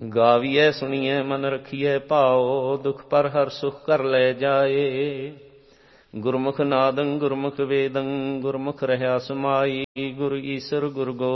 ਗਾਵੀਐ ਸੁਣੀਐ ਮਨ ਰਖੀਐ ਭਾਉ, ਦੁਖ ਪਰ ਹਰ ਸੁਖ ਕਰ ਲੈ ਜਾਏ। ਗੁਰਮੁਖ ਨਾਦੰ ਗੁਰਮੁਖ ਵੇਦੰ, ਗੁਰਮੁਖ ਰਹਾ ਸਮਾਈ, ਗੁਰ ਈਸਰ ਗੁਰ ਗੋਬਿੰਦ